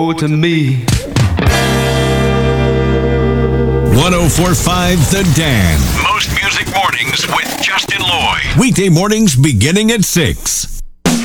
to me. 1045 The Dan. Most music mornings with Justin Lloyd. Weekday mornings beginning at 6.